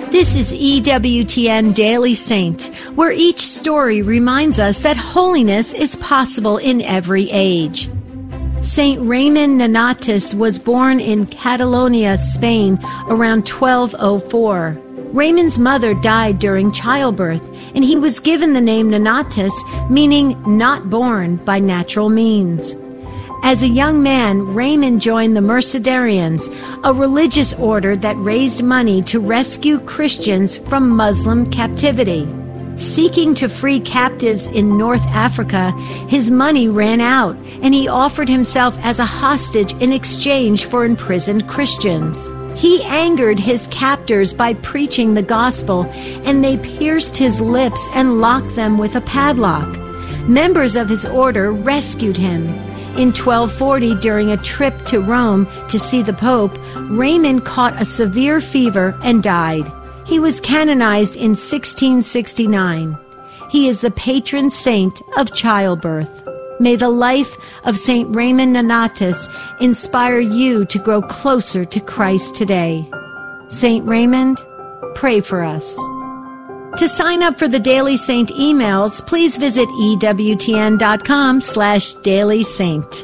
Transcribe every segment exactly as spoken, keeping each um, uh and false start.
This is E W T N Daily Saint, where each story reminds us that holiness is possible in every age. Saint Raymond Nonatus was born in Catalonia, Spain, around twelve oh four. Raymond's mother died during childbirth, and he was given the name Nonatus, meaning not born by natural means. As a young man, Raymond joined the Mercedarians, a religious order that raised money to rescue Christians from Muslim captivity. Seeking to free captives in North Africa, his money ran out, and he offered himself as a hostage in exchange for imprisoned Christians. He angered his captors by preaching the gospel, and they pierced his lips and locked them with a padlock. Members of his order rescued him. In twelve forty, during a trip to Rome to see the Pope, Raymond caught a severe fever and died. He was canonized in sixteen sixty-nine. He is the patron saint of childbirth. May the life of Saint Raymond Nonatus inspire you to grow closer to Christ today. Saint Raymond, pray for us. To sign up for the Daily Saint emails, please visit ewtn.com slash Daily Saint.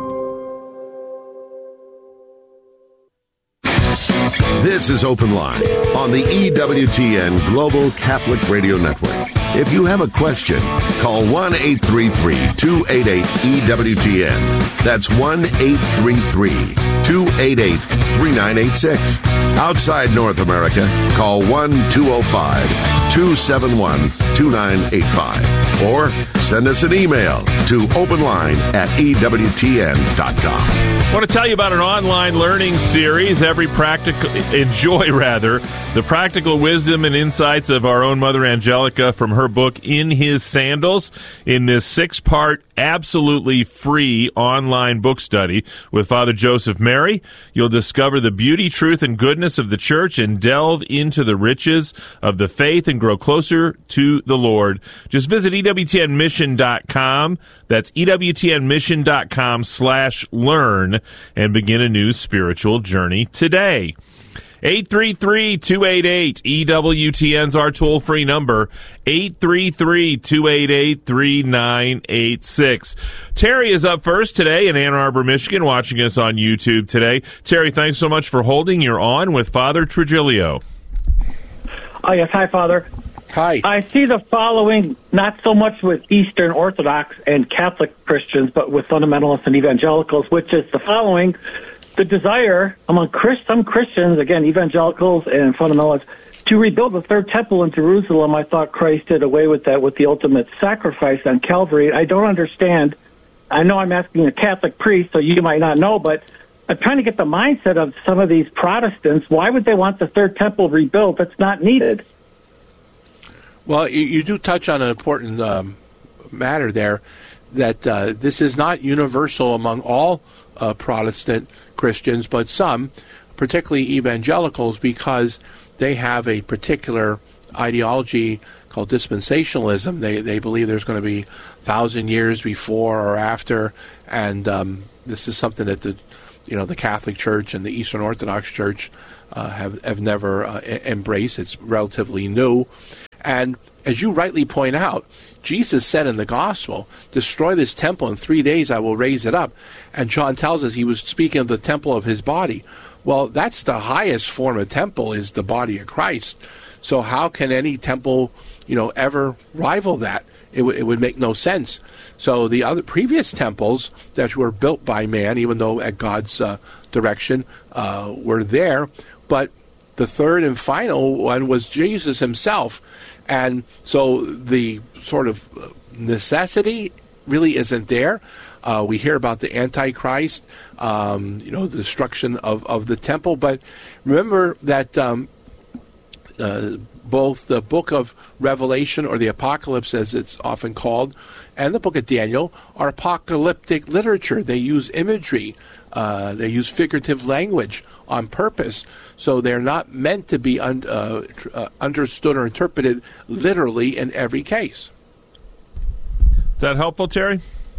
This is Open Line on the E W T N Global Catholic Radio Network. If you have a question, call one eight three three, two eight eight, E W T N. That's one eight three three, two eight eight, three nine eight six. Outside North America, call one two oh five, two seven one, two nine eight five. Or send us an email to openline at E W T N dot com. I want to tell you about an online learning series, every practical, enjoy rather, the practical wisdom and insights of our own Mother Angelica from her book, In His Sandals, in this six-part, absolutely free online book study with Father Joseph Mary. You'll discover the beauty, truth, and goodness of the Church and delve into the riches of the faith and grow closer to the Lord. Just visit E W T N mission dot com. That's E W T N mission dot com slash learn and begin a new spiritual journey today. eight three three, two eight eight, E W T N's our toll-free number, eight three three, two eight eight, three nine eight six. Terry is up first today in Ann Arbor, Michigan, watching us on YouTube today. Terry, thanks so much for holding. You're on with Father Trigilio. Oh, yes. Hi, Father. Hi. I see the following, not so much with Eastern Orthodox and Catholic Christians, but with fundamentalists and evangelicals, which is the following: the desire among Christ, some Christians, again, evangelicals and fundamentalists, to rebuild the third temple in Jerusalem. I thought Christ did away with that with the ultimate sacrifice on Calvary. I don't understand. I know I'm asking a Catholic priest, so you might not know, but I'm trying to get the mindset of some of these Protestants. Why would they want the third temple rebuilt? That's not needed. Well, you, you do touch on an important um, matter there, that uh, this is not universal among all uh, Protestant Christians, but some, particularly evangelicals, because they have a particular ideology called dispensationalism. They they believe there's going to be a thousand years before or after, and um, this is something that the you know the Catholic Church and the Eastern Orthodox Church uh, have have never uh, embraced. It's relatively new. And as you rightly point out, Jesus said in the gospel, destroy this temple, in three days I will raise it up. And John tells us he was speaking of the temple of his body. Well, that's the highest form of temple, is the body of Christ. So how can any temple, you know, ever rival that? It, w- it would make no sense. So the other previous temples that were built by man, even though at God's uh, direction, uh, were there. But the third and final one was Jesus himself. And so the sort of necessity really isn't there. Uh, we hear about the Antichrist, um, you know, the destruction of, of the temple. But remember that um, uh, both the book of Revelation, or the Apocalypse as it's often called, and the book of Daniel are apocalyptic literature. They use imagery. Uh, they use figurative language on purpose, so they're not meant to be un- uh, tr- uh, understood or interpreted literally in every case. Is that helpful, Terry?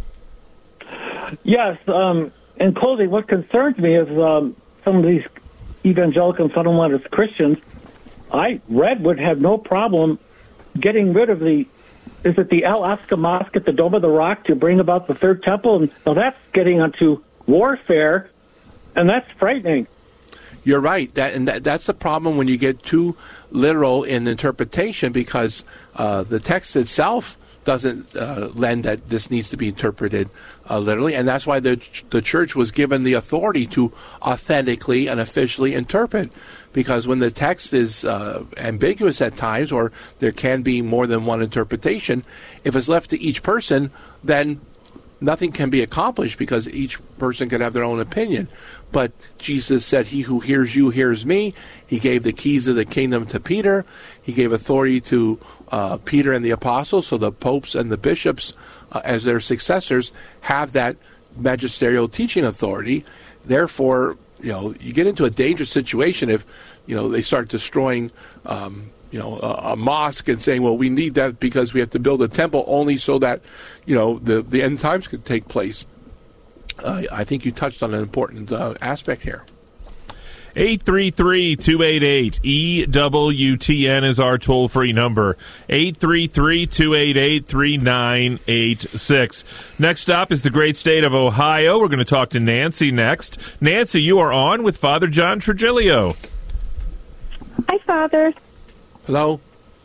Yes. Um, in closing, what concerns me is um, some of these evangelical and fundamentalist Christians I read would have no problem getting rid of the, is it the Al-Aqsa Mosque at the Dome of the Rock to bring about the Third Temple? And now that's getting onto warfare, and that's frightening. You're right. That and that, that's the problem when you get too literal in interpretation, because uh, the text itself doesn't uh, lend that this needs to be interpreted uh, literally, and that's why the the church was given the authority to authentically and officially interpret. Because when the text is uh, ambiguous at times, or there can be more than one interpretation, if it's left to each person, then nothing can be accomplished, because each person could have their own opinion. But Jesus said, "He who hears you hears me." He gave the keys of the kingdom to Peter. He gave authority to uh, Peter and the apostles, so the popes and the bishops, uh, as their successors, have that magisterial teaching authority. Therefore, you know, you get into a dangerous situation if, you know, they start destroying, um, you know, a, a mosque and saying, well, we need that because we have to build a temple only so that, you know, the, the end times could take place. Uh, I think you touched on an important uh, aspect here. eight three three, two eight eight, E W T N is our toll-free number. eight three three, two eight eight, three nine eight six. Next up is the great state of Ohio. We're going to talk to Nancy next. Nancy, you are on with Father John Trigilio. Hi, Father. Hello.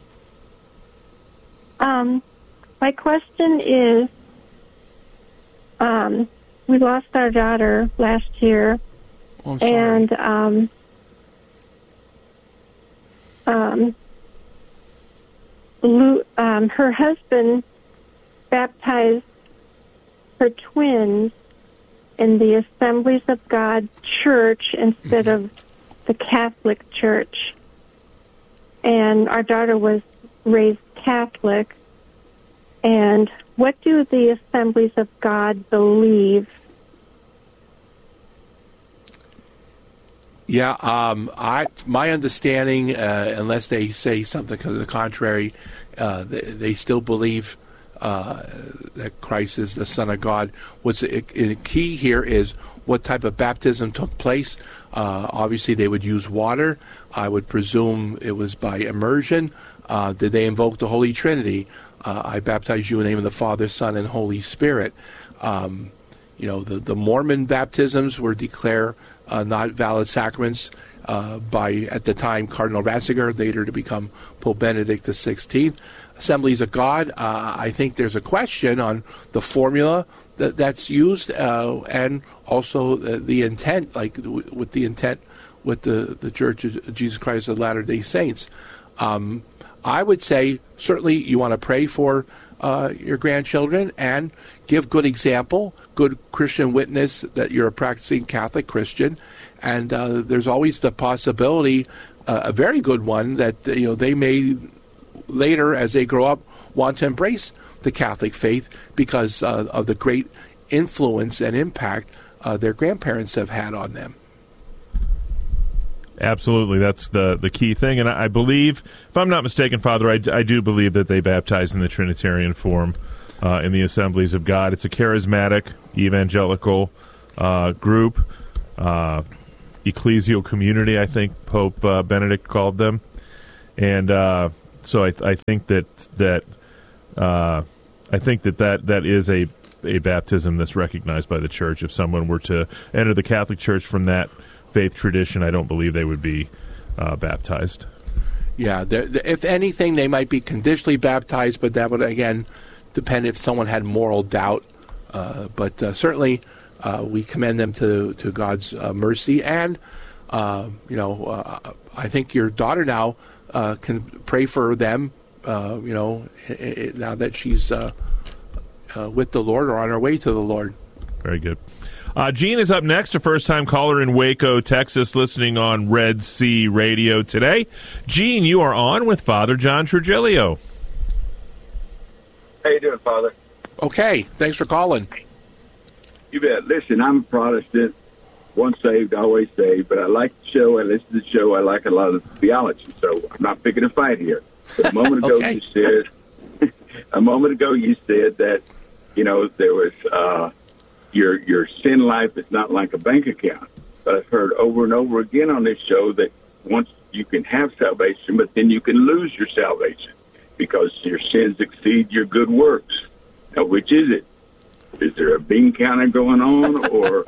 Um, my question is, um, we lost our daughter last year. Oh, I'm sorry. And um, um, Lou, um, her husband baptized her twins in the Assemblies of God Church instead mm-hmm. of the Catholic Church. And our daughter was raised Catholic. And what do the Assemblies of God believe? Yeah, um, I my understanding, uh, unless they say something to the contrary, uh, they, they still believe uh, that Christ is the Son of God. What's the, the key here is what type of baptism took place. Uh, obviously, they would use water. I would presume it was by immersion. Uh, did they invoke the Holy Trinity? Uh, I baptize you in the name of the Father, Son, and Holy Spirit. Um, you know, the, the Mormon baptisms were declared uh, not valid sacraments uh, by, at the time, Cardinal Ratzinger, later to become Pope Benedict the sixteenth. Assemblies of God, uh, I think there's a question on the formula that, that's used uh, and also the, the intent, like w- with the intent with the, the Church of Jesus Christ of Latter-day Saints. Um, I would say certainly you want to pray for uh, your grandchildren and give good example, good Christian witness that you're a practicing Catholic Christian, and uh, there's always the possibility, uh, a very good one, that you know they may later, as they grow up, want to embrace the Catholic faith because uh, of the great influence and impact uh, their grandparents have had on them. Absolutely, that's the the key thing, and I, I believe, if I'm not mistaken, Father, I, I do believe that they baptize in the Trinitarian form uh, in the Assemblies of God. It's a charismatic, evangelical uh, group, uh, ecclesial community, I think Pope uh, Benedict called them, and uh, so I, I think that that uh, I think that, that that is a a baptism that's recognized by the Church. If someone were to enter the Catholic Church from that faith tradition, I don't believe they would be uh, baptized. Yeah, if anything, they might be conditionally baptized, but that would, again, depend if someone had moral doubt. Uh, but uh, certainly, uh, we commend them to to God's uh, mercy. And, uh, you know, uh, I think your daughter now uh, can pray for them, uh, you know, it, it, now that she's uh, uh, with the Lord or on her way to the Lord. Very good. Uh, Gene is up next, a first-time caller in Waco, Texas, listening on Red Sea Radio today. Gene, you are on with Father John Trigilio. How you doing, Father? Okay, thanks for calling. You bet. Listen, I'm a Protestant, once saved, always saved, but I like the show, I listen to the show, I like a lot of theology, so I'm not picking a fight here. But a moment ago okay. you said, a moment ago you said that, you know, there was... Uh, Your your sin life is not like a bank account. But I've heard over and over again on this show that once you can have salvation, but then you can lose your salvation because your sins exceed your good works. Now, which is it? Is there a bean counter going on, or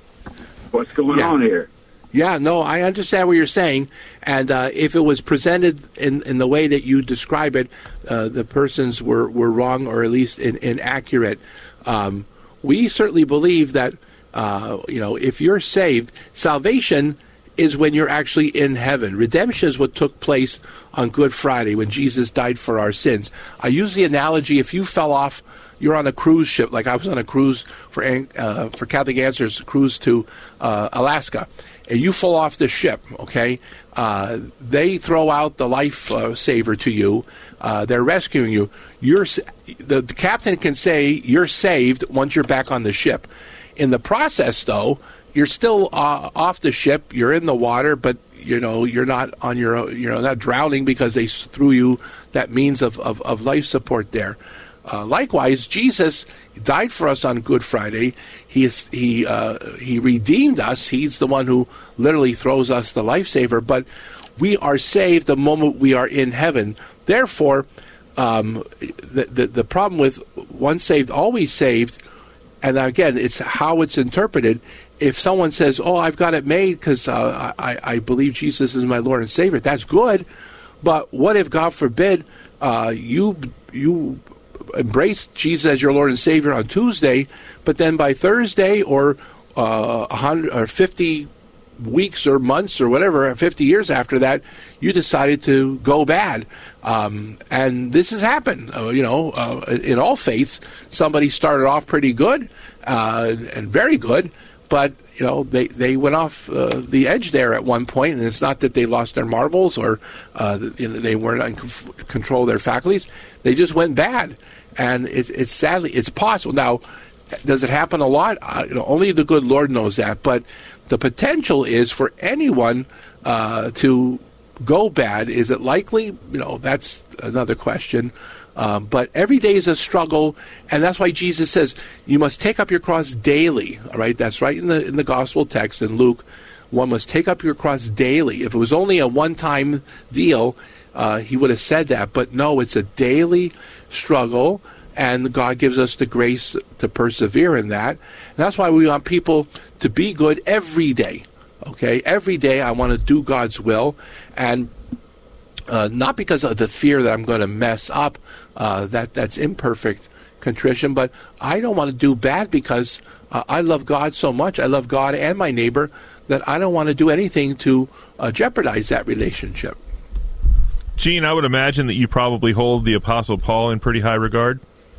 what's going yeah. on here? Yeah, no, I understand what you're saying. And uh, if it was presented in, in the way that you describe it, uh, the persons were, were wrong or at least in, inaccurate. Um, we certainly believe that, uh, you know, if you're saved, salvation is when you're actually in heaven. Redemption is what took place on Good Friday when Jesus died for our sins. I use the analogy, if you fell off, you're on a cruise ship, like I was on a cruise for uh, for Catholic Answers, cruise to uh, Alaska, and you fall off the ship, okay? Uh, they throw out the life uh, saver to you. Uh, they're rescuing you. You're the, the captain can say you're saved once you're back on the ship. In the process, though, you're still uh, off the ship. You're in the water, but you know you're not on your own, you're not drowning because they threw you that means of, of, of life support there. Uh, likewise, Jesus died for us on Good Friday. He is, he uh, he redeemed us. He's the one who literally throws us the lifesaver. But we are saved the moment we are in heaven. Therefore, um, the, the the problem with once saved, always saved, and again, it's how it's interpreted. If someone says, "Oh, I've got it made because uh, I, I believe Jesus is my Lord and Savior," that's good. But what if, God forbid, uh, you you embrace Jesus as your Lord and Savior on Tuesday, but then by Thursday or uh, one hundred or fifty weeks or months or whatever, fifty years after that, you decided to go bad. Um, and this has happened, uh, you know, uh, in all faiths. Somebody started off pretty good uh, and very good, but you know they, they went off uh, the edge there at one point, and it's not that they lost their marbles or uh, you know, they weren't in control of their faculties. They just went bad, and it, it's sadly it's possible. Now, does it happen a lot? Uh, you know, only the good Lord knows that. But the potential is for anyone uh, to go bad. Is it likely? You know, that's another question. Um, but every day is a struggle, and that's why Jesus says you must take up your cross daily. All right, that's right in the in the gospel text in Luke. One must take up your cross daily. If it was only a one-time deal, uh, he would have said that. But no, it's a daily struggle, and God gives us the grace to persevere in that. And that's why we want people to be good every day. Okay, every day I want to do God's will, and Uh, not because of the fear that I'm going to mess up, uh, that that's imperfect contrition, but I don't want to do bad because uh, I love God so much. I love God and my neighbor that I don't want to do anything to uh, jeopardize that relationship. Gene, I would imagine that you probably hold the Apostle Paul in pretty high regard.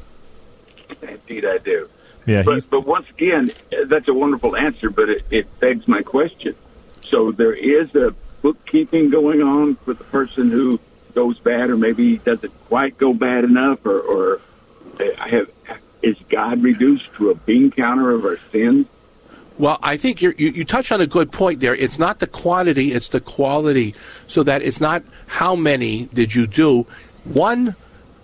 Indeed, I do. Yeah, but, but once again, that's a wonderful answer, but it, it begs my question. So there is a bookkeeping going on with the person who goes bad, or maybe doesn't quite go bad enough, or, or I have, is God reduced to a bean counter of our sins? Well, I think you're, you you touched on a good point there. It's not the quantity, it's the quality, so that it's not how many did you do. One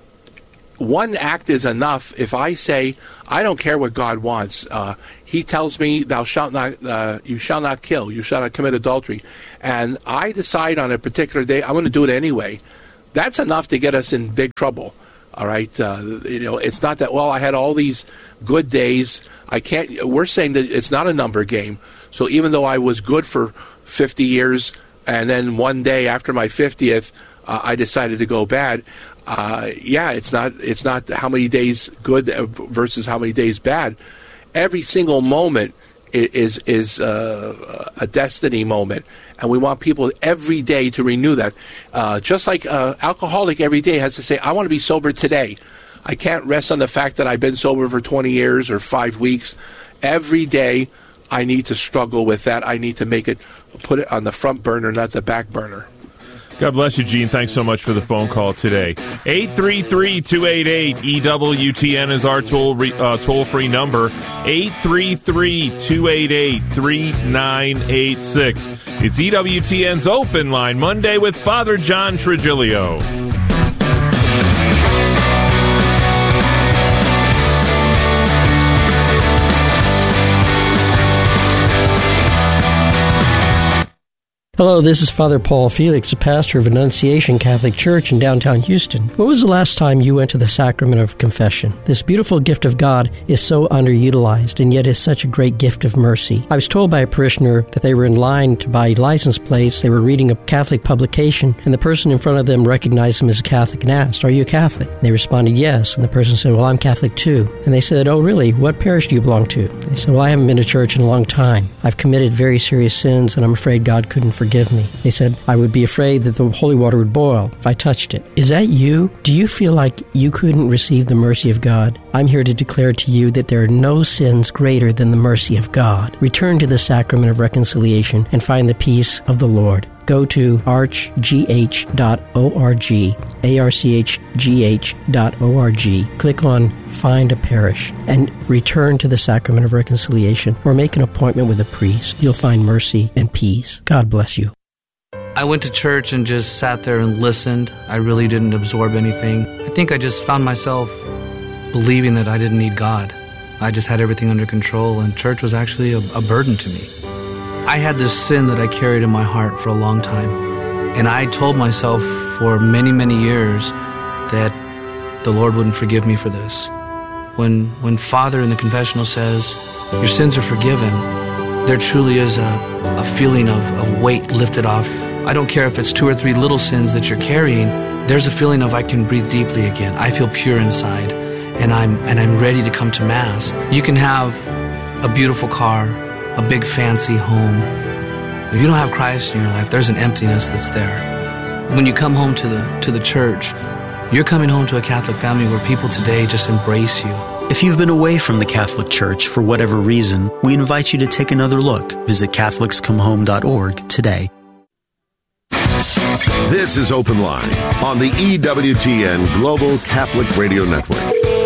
One act is enough. If I say, I don't care what God wants, uh, He tells me, "Thou shalt not, uh, you shall not kill, you shall not commit adultery," and I decide on a particular day I'm going to do it anyway. That's enough to get us in big trouble. All right, uh, you know, it's not that, well, I had all these good days. I can't. We're saying that it's not a number game. So even though I was good for fifty years, and then one day after my fiftieth, uh, I decided to go bad. Uh, yeah, it's not it's not how many days good versus how many days bad. Every single moment is is uh, a destiny moment, and we want people every day to renew that. Uh, just like uh, alcoholic every day has to say, "I want to be sober today." I can't rest on the fact that I've been sober for twenty years or five weeks. Every day, I need to struggle with that. I need to make it, put it on the front burner, not the back burner. God bless you, Gene. Thanks so much for the phone call today. eight three three, two eight eight, E W T N is our toll re, uh, toll-free number. eight three three, two eight eight, three nine eight six. It's E W T N's Open Line, Monday with Father John Trigilio. Hello, this is Father Paul Felix, the pastor of Annunciation Catholic Church in downtown Houston. When was the last time you went to the sacrament of confession? This beautiful gift of God is so underutilized, and yet is such a great gift of mercy. I was told by a parishioner that they were in line to buy license plates. They were reading a Catholic publication, and the person in front of them recognized them as a Catholic and asked, "Are you a Catholic?" They responded, "Yes." And the person said, "Well, I'm Catholic too." And they said, "Oh, really? What parish do you belong to?" They said, "Well, I haven't been to church in a long time. I've committed very serious sins, and I'm afraid God couldn't forgive me." They said, "I would be afraid that the holy water would boil if I touched it." Is that you? Do you feel like you couldn't receive the mercy of God? I'm here to declare to you that there are no sins greater than the mercy of God. Return to the sacrament of reconciliation and find the peace of the Lord. Go to arch g h dot org, A R C H G H dot org. Click on Find a Parish and return to the sacrament of reconciliation, or make an appointment with a priest. You'll find mercy and peace. God bless you. I went to church and just sat there and listened. I really didn't absorb anything. I think I just found myself believing that I didn't need God. I just had everything under control, and church was actually a, a burden to me. I had this sin that I carried in my heart for a long time, and I told myself for many, many years that the Lord wouldn't forgive me for this. When when Father in the confessional says, "Your sins are forgiven," there truly is a, a feeling of, of weight lifted off. I don't care if it's two or three little sins that you're carrying, there's a feeling of I can breathe deeply again. I feel pure inside, and I'm and I'm ready to come to Mass. You can have a beautiful car, a big fancy home. If you don't have Christ in your life, there's an emptiness that's there. When you come home to the to the church, you're coming home to a Catholic family where people today just embrace you. If you've been away from the Catholic Church for whatever reason, we invite you to take another look. Visit Catholics Come Home dot org today. This is Open Line on the E W T N Global Catholic Radio Network.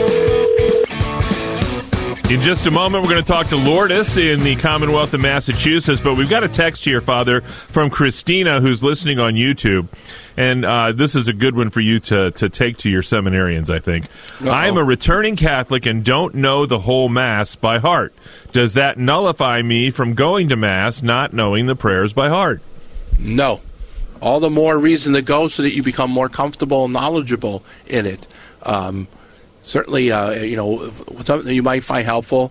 In just a moment, we're going to talk to Lourdes in the Commonwealth of Massachusetts, but we've got a text here, Father, from Christina, who's listening on YouTube. And uh, this is a good one for you to, to take to your seminarians, I think. Uh-oh. I am a returning Catholic and don't know the whole Mass by heart. Does that nullify me from going to Mass not knowing the prayers by heart? No. All the more reason to go so that you become more comfortable and knowledgeable in it. Um, certainly, uh, you know, something that you might find helpful.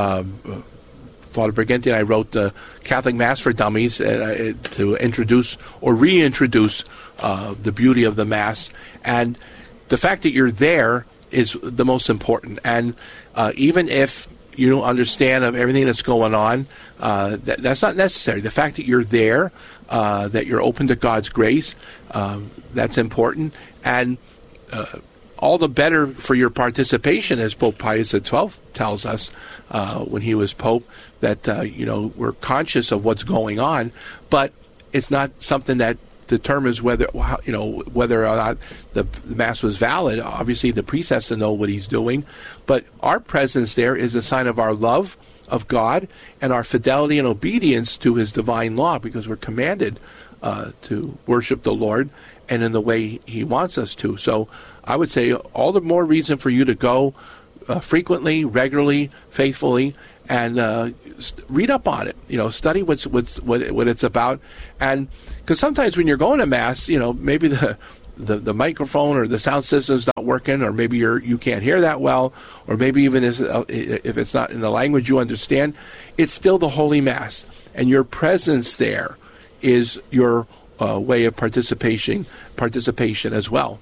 Um, Father Briganti and I wrote the Catholic Mass for Dummies uh, to introduce or reintroduce uh, the beauty of the Mass. And the fact that you're there is the most important. And uh, even if you don't understand of everything that's going on, uh, that, that's not necessary. The fact that you're there, uh, that you're open to God's grace, um, that's important. And uh, all the better for your participation, as Pope Pius the twelfth tells us uh, when he was Pope, that uh, you know we're conscious of what's going on, but it's not something that determines whether you know whether or not the, the Mass was valid. Obviously, the priest has to know what he's doing, but our presence there is a sign of our love of God and our fidelity and obedience to His divine law, because we're commanded uh, to worship the Lord and in the way He wants us to. So, I would say all the more reason for you to go uh, frequently, regularly, faithfully, and uh, st- read up on it. You know, study what's what's what, what it's about, and because sometimes when you're going to Mass, you know, maybe the, the the microphone or the sound system's not working, or maybe you're you can't hear that well, or maybe even if, if it's not in the language you understand, it's still the Holy Mass, and your presence there is your uh, way of participation participation as well.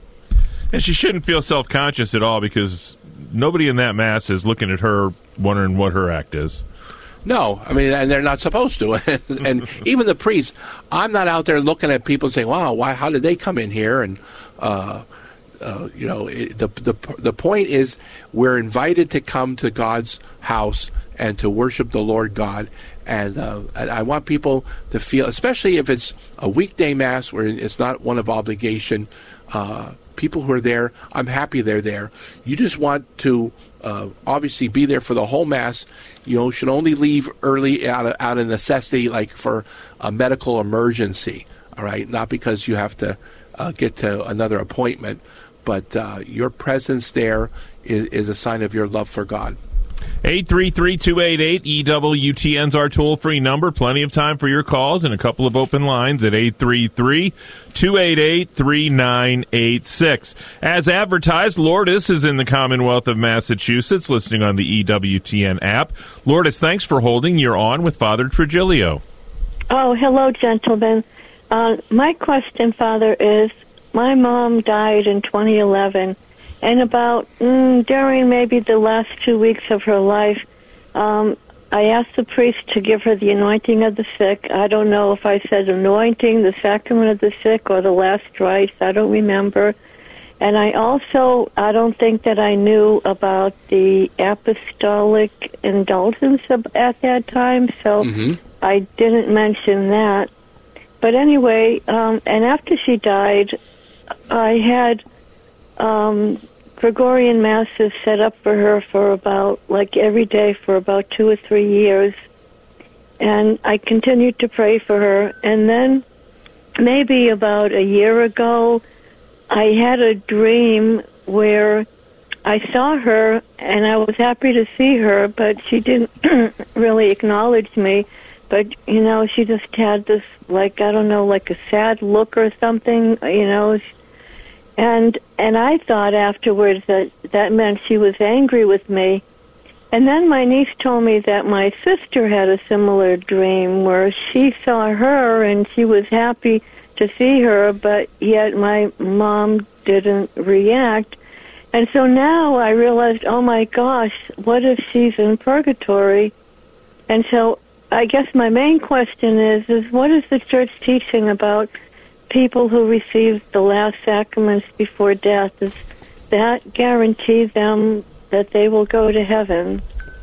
And she shouldn't feel self-conscious at all, because nobody in that Mass is looking at her wondering what her act is. No, I mean, and they're not supposed to. And even the priests, I'm not out there looking at people and saying, wow, why? How did they come in here? And, uh, uh, you know, it, the, the the point is we're invited to come to God's house and to worship the Lord God. And, uh, and I want people to feel, especially if it's a weekday Mass where it's not one of obligation, uh, people who are there, I'm happy they're there. You just want to uh, obviously be there for the whole Mass. You know, should only leave early out of, out of necessity, like for a medical emergency, all right? Not because you have to uh, get to another appointment, but uh, your presence there is, is a sign of your love for God. eight three three, two eight eight, E W T N's our toll-free number. Plenty of time for your calls and a couple of open lines at eight three three, two eight eight, three nine eight six. As advertised, Lourdes is in the Commonwealth of Massachusetts, listening on the E W T N app. Lourdes, thanks for holding. You're on with Father Trigilio. Oh, hello, gentlemen. Uh, my question, Father, is my mom died in twenty eleven. And about mm, during maybe the last two weeks of her life, um, I asked the priest to give her the anointing of the sick. I don't know if I said anointing, the sacrament of the sick, or the last rites. I don't remember. And I also, I don't think that I knew about the apostolic indulgence at that time, so mm-hmm. I didn't mention that. But anyway, um, and after she died, I had um, Gregorian Masses set up for her for about, like every day for about two or three years. And I continued to pray for her. And then maybe about a year ago, I had a dream where I saw her and I was happy to see her, but she didn't really acknowledge me. But, you know, she just had this, like, I don't know, like a sad look or something, you know. And and I thought afterwards that that meant she was angry with me. And then my niece told me that my sister had a similar dream where she saw her and she was happy to see her, but yet my mom didn't react. And so now I realized, oh my gosh, what if she's in purgatory? And so I guess my main question is, is what is the church teaching about people who receive the last sacraments before death? Does that guarantee them that they will go to heaven?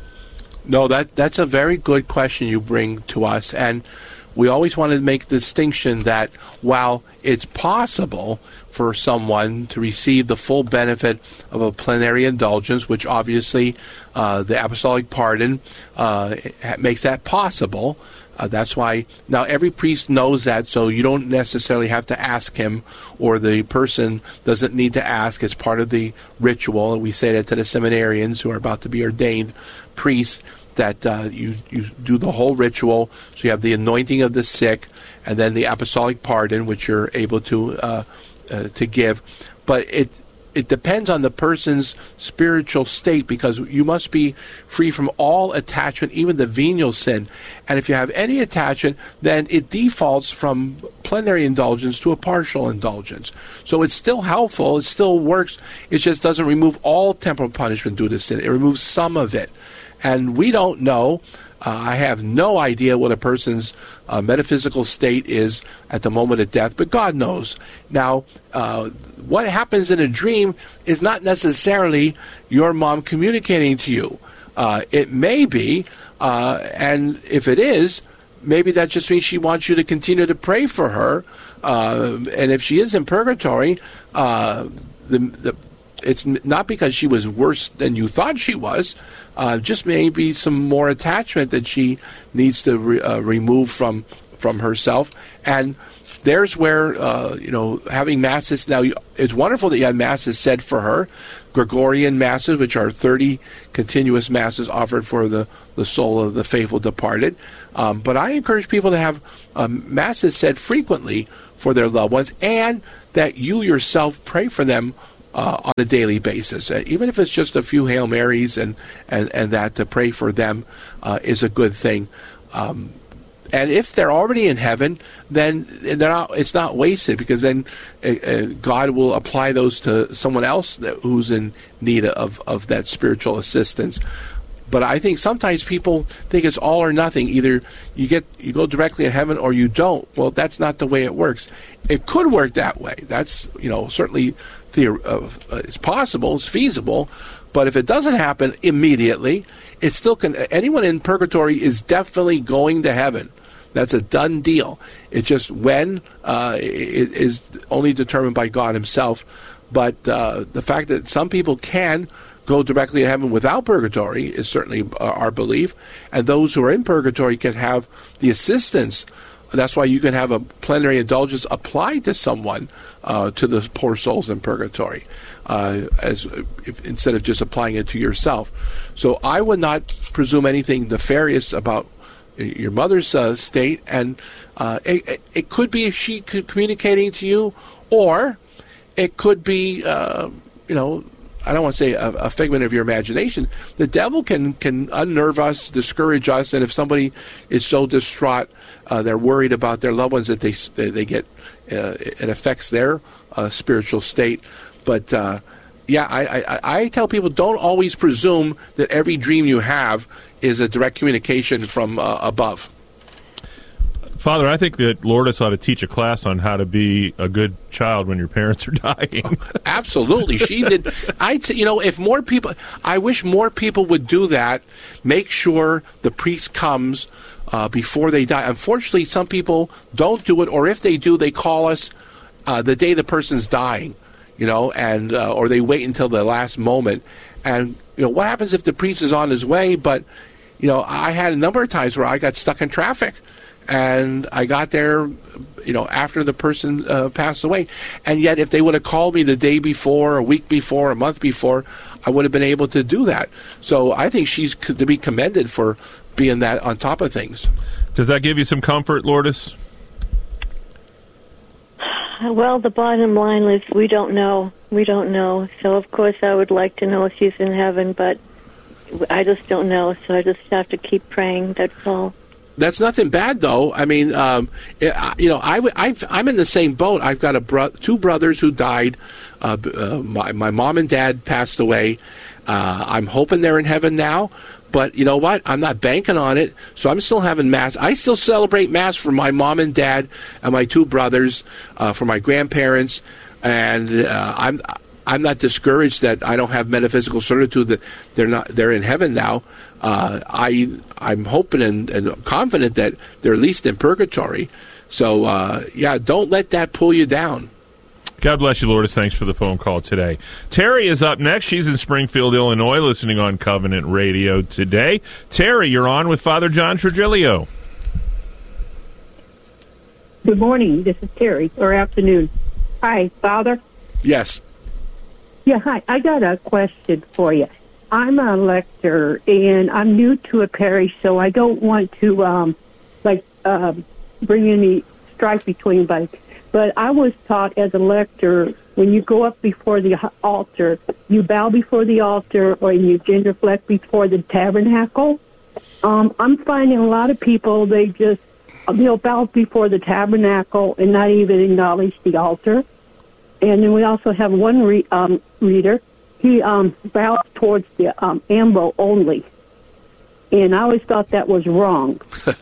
No, that that's a very good question you bring to us, and we always want to make the distinction that while it's possible for someone to receive the full benefit of a plenary indulgence, which obviously uh, the apostolic pardon uh, makes that possible, uh, that's why now every priest knows that, so you don't necessarily have to ask him, or the person doesn't need to ask. It's part of the ritual. We say that to the seminarians who are about to be ordained priests, that uh, you, you do the whole ritual. So you have the anointing of the sick, and then the apostolic pardon, which you're able to uh, uh, to give. But it it depends on the person's spiritual state, because you must be free from all attachment, even the venial sin. And if you have any attachment, then it defaults from plenary indulgence to a partial indulgence. So it's still helpful, it still works, it just doesn't remove all temporal punishment due to sin. It removes some of it. And we don't know. Uh, I have no idea what a person's uh, metaphysical state is at the moment of death, but God knows. Now, uh, what happens in a dream is not necessarily your mom communicating to you. Uh, it may be, uh, and if it is, maybe that just means she wants you to continue to pray for her. Uh, and if she is in purgatory, uh, the the it's not because she was worse than you thought she was, uh, just maybe some more attachment that she needs to re- uh, remove from from herself. And there's where, uh, you know, having masses, now it's wonderful that you have masses said for her, Gregorian masses, which are thirty continuous masses offered for the, the soul of the faithful departed. Um, but I encourage people to have um, masses said frequently for their loved ones, and that you yourself pray for them Uh, on a daily basis. Uh, even if it's just a few Hail Marys and, and, and that to pray for them uh, is a good thing. Um, and if they're already in heaven, then they're not, it's not wasted, because then uh, uh, God will apply those to someone else that, who's in need of, of that spiritual assistance. But I think sometimes people think it's all or nothing. Either you get you go directly to heaven or you don't. Well, that's not the way it works. It could work that way. That's, you know, certainly Theor- uh, it's possible, it's feasible, but if it doesn't happen immediately, it still can. Anyone in purgatory is definitely going to heaven. That's a done deal. It's just when uh, it is only determined by God Himself. But uh, the fact that some people can go directly to heaven without purgatory is certainly uh, our belief, and those who are in purgatory can have the assistance That's why you can have a plenary indulgence applied to someone, uh, to the poor souls in purgatory, uh, as if, instead of just applying it to yourself. So I would not presume anything nefarious about your mother's uh, state, and uh, it, it could be she communicating to you, or it could be, uh, you know, I don't want to say a, a figment of your imagination. The devil can, can unnerve us, discourage us, and if somebody is so distraught, uh, they're worried about their loved ones that they they get, uh, it affects their uh, spiritual state. But uh, yeah, I, I, I tell people, don't always presume that every dream you have is a direct communication from uh, above. Father, I think that Lourdes ought to teach a class on how to be a good child when your parents are dying. Absolutely. She did. I'd say, you know, if more people, I wish more people would do that, make sure the priest comes uh, before they die. Unfortunately, some people don't do it, or if they do, they call us uh, the day the person's dying, you know, and uh, or they wait until the last moment. And, you know, what happens if the priest is on his way? But, you know, I had a number of times where I got stuck in traffic. And I got there, you know, after the person uh, passed away. And yet, if they would have called me the day before, a week before, a month before, I would have been able to do that. So I think she's to be commended for being that on top of things. Does that give you some comfort, Lourdes? Well, the bottom line is we don't know. We don't know. So, of course, I would like to know if she's in heaven, but I just don't know. So I just have to keep praying. That's all. That's nothing bad, though. I mean, um, you know, I, I've, I'm in the same boat. I've got a bro- two brothers who died. Uh, uh, my, my mom and dad passed away. Uh, I'm hoping they're in heaven now. But you know what? I'm not banking on it, so I'm still having Mass. I still celebrate Mass for my mom and dad and my two brothers, uh, for my grandparents, and uh, I'm I'm not discouraged that I don't have metaphysical certitude that they're not they're in heaven now. Uh, I I'm hoping and, and confident that they're at least in purgatory. So uh, yeah, don't let that pull you down. God bless you, Lourdes. Thanks for the phone call today. Terry is up next. She's in Springfield, Illinois, listening on Covenant Radio today. Terry, you're on with Father John Trigilio. Good morning. This is Terry, or afternoon. Hi, Father. Yes. Yeah, hi. I got a question for you. I'm a lector, and I'm new to a parish, so I don't want to, um, like, uh, bring any strife between us. But I was taught as a lector, when you go up before the altar, you bow before the altar or you genuflect before the tabernacle. Um, I'm finding a lot of people, they just, they'll bow before the tabernacle and not even acknowledge the altar. And then we also have one re- um, reader, he um, bows towards the um, ambo only. And I always thought that was wrong.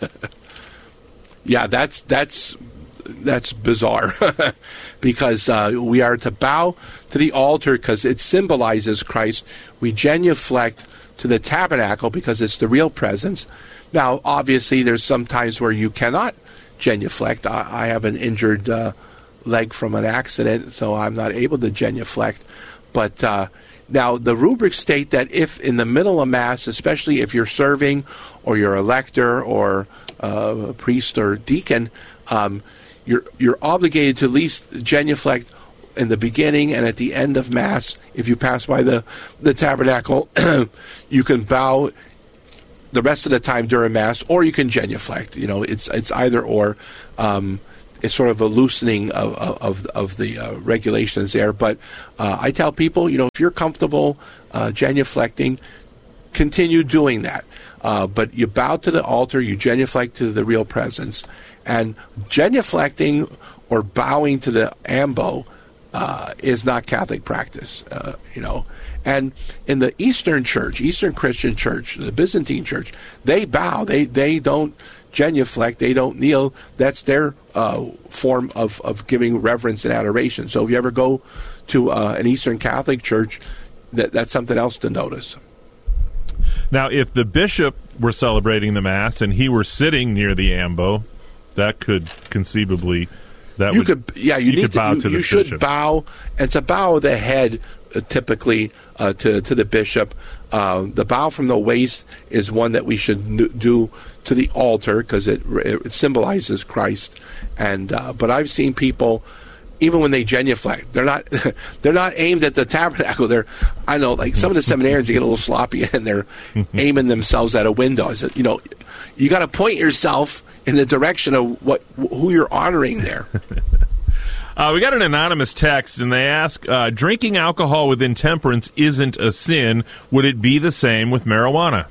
Yeah, that's that's... That's bizarre because uh, we are to bow to the altar because it symbolizes Christ. We genuflect to the tabernacle because it's the real presence. Now, obviously, there's some times where you cannot genuflect. I, I have an injured uh, leg from an accident, so I'm not able to genuflect. But uh, now the rubrics state that if in the middle of Mass, especially if you're serving or you're a lector or uh, a priest or deacon, um, You're you're obligated to at least genuflect in the beginning and at the end of Mass. If you pass by the, the tabernacle, you can bow the rest of the time during Mass, or you can genuflect. You know, it's it's either or. Um, it's sort of a loosening of of, of the uh, regulations there. But uh, I tell people, you know, if you're comfortable uh, genuflecting, continue doing that. Uh, but you bow to the altar, you genuflect to the real presence. And genuflecting or bowing to the ambo uh, is not Catholic practice, uh, you know. And in the Eastern Church, Eastern Christian Church, the Byzantine Church, they bow. They they don't genuflect. They don't kneel. That's their uh, form of, of giving reverence and adoration. So if you ever go to uh, an Eastern Catholic Church, that that's something else to notice. Now, if the bishop were celebrating the Mass and he were sitting near the ambo, that could conceivably, That you would, could, yeah, you, you need could to. bow You, to the you should bishop. bow, and it's a bow of the head, uh, typically uh, to to the bishop. Uh, the bow from the waist is one that we should n- do to the altar because it, it symbolizes Christ. And uh, but I've seen people, even when they genuflect, they're not they're not aimed at the tabernacle. They're, I know, like some of the seminarians, they get a little sloppy and they're aiming themselves at a window. I said, you know, you got to point yourself in the direction of what who you're honoring there. Uh, we got an anonymous text, and they ask, uh, drinking alcohol with intemperance isn't a sin. Would it be the same with marijuana?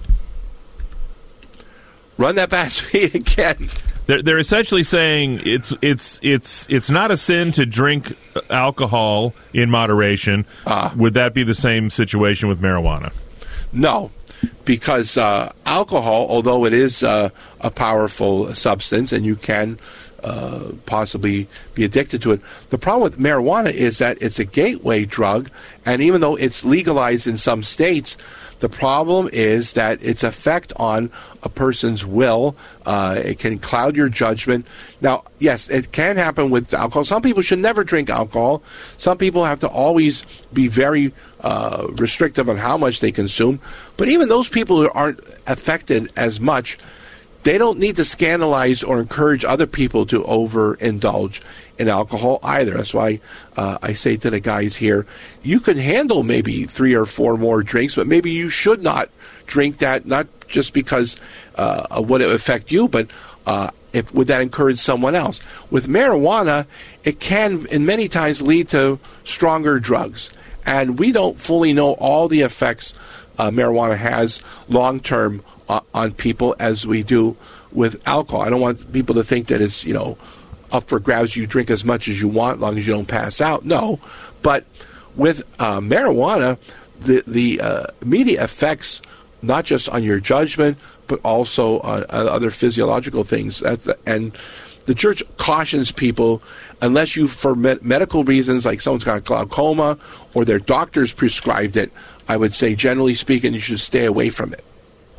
Run that past me again. They're, they're essentially saying it's it's it's it's not a sin to drink alcohol in moderation. Uh, Would that be the same situation with marijuana? No, because uh, alcohol, although it is uh, a powerful substance, and you can uh, possibly be addicted to it, the problem with marijuana is that it's a gateway drug, and even though it's legalized in some states, the problem is that its effect on a person's will, uh, it can cloud your judgment. Now, yes, it can happen with alcohol. Some people should never drink alcohol. Some people have to always be very uh, restrictive on how much they consume. But even those people who aren't affected as much, they don't need to scandalize or encourage other people to overindulge in alcohol either. That's why uh, I say to the guys here, you can handle maybe three or four more drinks, but maybe you should not drink that, not just because uh, of what it would affect you, but uh, if, would that encourage someone else? With marijuana, it can, in many times, lead to stronger drugs. And we don't fully know all the effects uh, marijuana has long-term uh, on people as we do with alcohol. I don't want people to think that it's, you know, up for grabs. You drink as much as you want, as long as you don't pass out. No, but with uh, marijuana, the the uh, immediate effects, not just on your judgment, but also on, on other physiological things. The, and the church cautions people, unless you, for med- medical reasons, like someone's got glaucoma or their doctors prescribed it, I would say, generally speaking, you should stay away from it.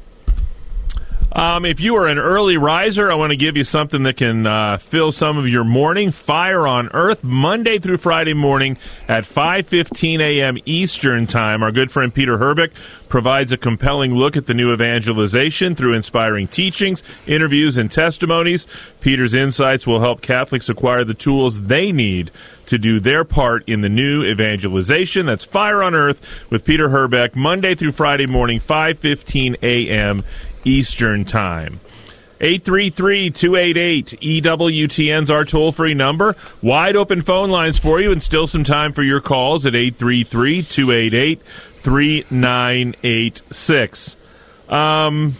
Um, if you are an early riser, I want to give you something that can uh, fill some of your morning. Fire on Earth, Monday through Friday morning at five fifteen a.m. Eastern Time. Our good friend Peter Herbeck provides a compelling look at the new evangelization through inspiring teachings, interviews, and testimonies. Peter's insights will help Catholics acquire the tools they need to do their part in the new evangelization. That's Fire on Earth with Peter Herbeck, Monday through Friday morning, five fifteen a.m. Eastern Time. eight three three, two eight eight, E W T N's our toll-free number. Wide open phone lines for you, and still some time for your calls at eight three three, two eight eight, three nine eight six. Um,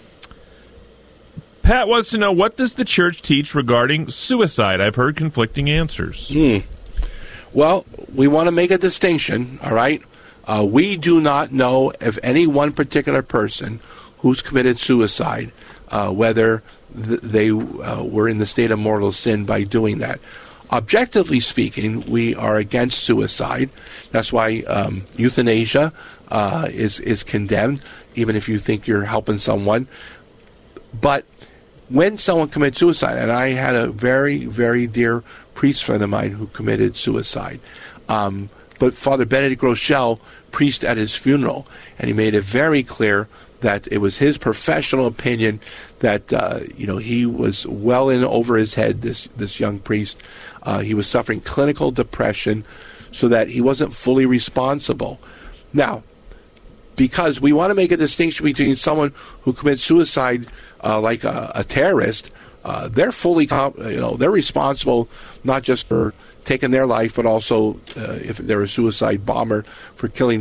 Pat wants to know, what does the church teach regarding suicide? I've heard conflicting answers. Hmm. Well, we want to make a distinction, all right? Uh, we do not know of any one particular person who's committed suicide, uh, whether th- they uh, were in the state of mortal sin by doing that. Objectively speaking, we are against suicide. That's why um, euthanasia uh, is, is condemned, even if you think you're helping someone. But when someone commits suicide, and I had a very, very dear priest friend of mine who committed suicide, um, but Father Benedict Rochelle preached at his funeral, and he made it very clear that it was his professional opinion that uh, you know he was well in over his head. This this young priest, uh, he was suffering clinical depression, so that he wasn't fully responsible. Now, because we want to make a distinction between someone who commits suicide, uh, like a, a terrorist, uh, they're fully, comp- you know, they're responsible not just for taking their life, but also uh, if they're a suicide bomber, for killing